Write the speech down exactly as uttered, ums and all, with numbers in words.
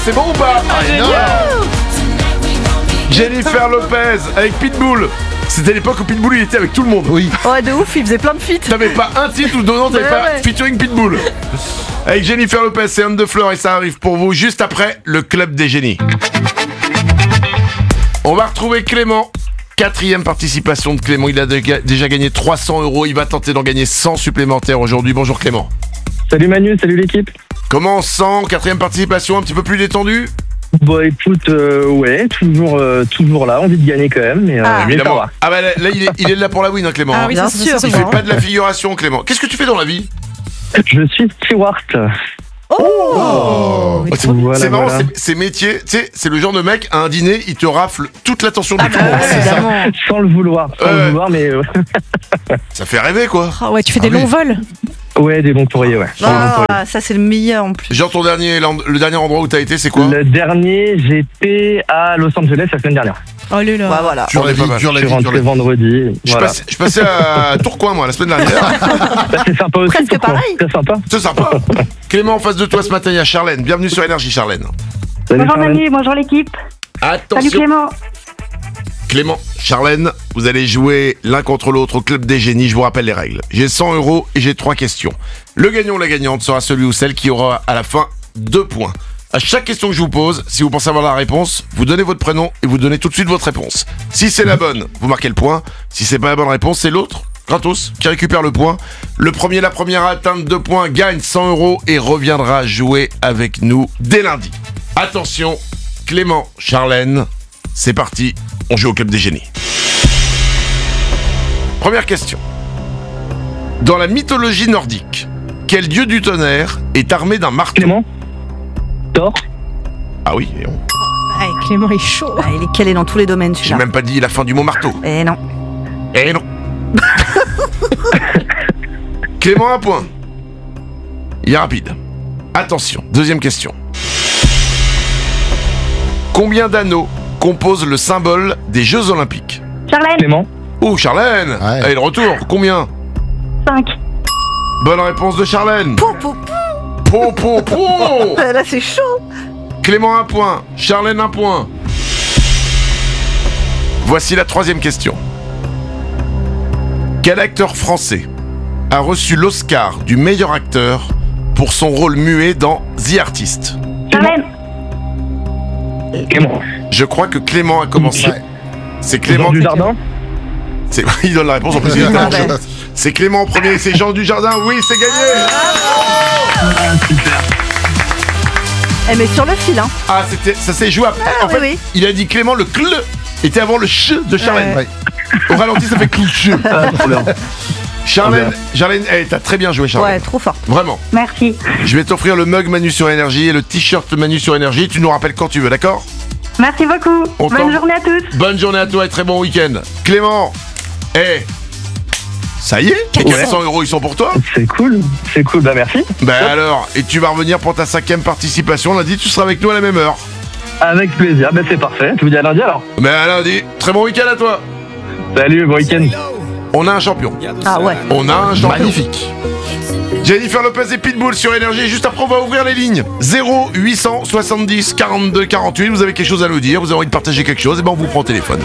c'est bon ou pas? Ah, non. Jennifer Lopez avec Pitbull. C'était l'époque où Pitbull il était avec tout le monde. Oui. Ouais, de ouf, il faisait plein de feats. T'avais pas un titre ou deux noms, t'avais Ouais, pas ouais. featuring Pitbull. Avec Jennifer Lopez, c'est Anne de Fleur et ça arrive pour vous juste après le Club des Génies. On va retrouver Clément. Quatrième participation de Clément. Il a déjà gagné trois cents euros. Il va tenter d'en gagner cent supplémentaires aujourd'hui. Bonjour Clément. Salut Manu, salut l'équipe. Comment on se sent? Quatrième participation, un petit peu plus détendu? Bon écoute, euh, ouais, toujours, euh, toujours là, envie de gagner quand même, mais, euh, Ah, mais ça Évidemment. va. Ah bah là, là, il, est, il est là pour la win, hein, Clément. Ah oui, Bien ça, ça, sûr. ça, Il ça, fait ça, pas de la figuration, Clément. Qu'est-ce que tu fais dans la vie? Je suis steward. Oh, c'est Voilà, c'est marrant, voilà. c'est- ces métiers, tu sais, c'est le genre de mec, à un dîner, il te rafle toute l'attention du Ah tout. bah ouais, évidemment. Sans le vouloir, sans Ouais. le vouloir, mais euh, Ça fait rêver, quoi. Ah ouais, tu fais des Ah oui. longs vols. ouais, des bons courriers, ouais. Des bons courriers. Ah, ça c'est le meilleur en plus. Genre, ton dernier, le dernier endroit où t'as été, c'est quoi? Le dernier, j'étais à Los Angeles la semaine dernière. Oh là là. Bah voilà. Dur la Ouais, pas vie, mal. dur la Je suis vie, dur rentré la vie. vendredi. Je Voilà. passais, je passais à Tourcoing, moi, la semaine dernière. Bah, c'est sympa aussi. Presque pourquoi pareil. C'est sympa. C'est sympa. Clément, en face de toi ce matin, il y a Charlène. Bienvenue sur Énergie, Charlène. Salut, Bonjour Charlène. Manu, bonjour l'équipe. Salut Attention. Clément. Clément, Charlène, vous allez jouer l'un contre l'autre au Club des Génies. Je vous rappelle les règles. J'ai cent euros et j'ai trois questions. Le gagnant ou la gagnante sera celui ou celle qui aura à la fin deux points. À chaque question que je vous pose, si vous pensez avoir la réponse, vous donnez votre prénom et vous donnez tout de suite votre réponse. Si c'est la bonne, vous marquez le point. Si c'est pas la bonne réponse, c'est l'autre, gratos, qui récupère le point. Le premier, la première à atteindre deux points gagne cent euros et reviendra jouer avec nous dès lundi. Attention, Clément, Charlène, c'est parti, on joue au Club des Génies. Première question. Dans la mythologie nordique, quel dieu du tonnerre est armé d'un marteau? Clément. Thor. Ah oui, et on- Ah, Clément est chaud. Ah, il est calé dans tous les domaines j'ai celui-là. même pas dit la fin du mot marteau. Eh non. Eh non. Clément, un point. Il est rapide. Attention, deuxième question. Combien d'anneaux composent le symbole des Jeux Olympiques? Charlène, Clément. Oh, Charlène. Ouais. Allez, le retour. Combien? cinq. Bonne réponse de Charlène. Pou, pou, pou. Po, po, po. Là c'est chaud. Clément, un point. Charlène, un point. Voici la troisième question. Quel acteur français a reçu l'Oscar du meilleur acteur pour son rôle muet dans The Artist? Charlène, Clément. Je crois que Clément a commencé. Ouais. C'est Clément Clément. du jardin. C'est... Il donne la réponse en plus. il est Ah, tellement ouais. chaud. C'est Clément en premier, c'est Jean du Jardin. Oui, c'est gagné. Eh mais sur le fil hein. Ah, c'était, ça s'est joué après. Ah, en oui, fait, oui. il a dit Clément, le cl était avant le ch de Charlène. Ouais. Au ralenti, ça fait clouche. Ah, trop bien. Charlène, Charlène, hey, t'as très bien joué, Charlène. Ouais, trop fort. Vraiment. merci. Je vais t'offrir le mug Manu sur Énergie et le t-shirt Manu sur Énergie. Tu nous rappelles quand tu veux, d'accord? Merci beaucoup. On t'en- Bonne journée à tous. Bonne journée à toi et très bon week-end. Clément, eh, ça y est, les Ouais. cent euros ils sont pour toi. C'est cool. C'est cool. Bah merci. Ben alors, et tu vas revenir pour ta cinquième participation. Lundi, tu seras avec nous à la même heure. Avec plaisir. Bah c'est parfait. Je vous dis à lundi alors. Ben à lundi, très bon week-end à toi. Salut, bon week-end. On a un champion. Ah ouais. On a un champion. Magnifique. Jennifer Lopez et Pitbull sur Énergie. Juste après, on va ouvrir les lignes. zéro huit cent soixante-dix quarante-deux quarante-huit. Vous avez quelque chose à nous dire, vous avez envie de partager quelque chose, et ben on vous prend au téléphone.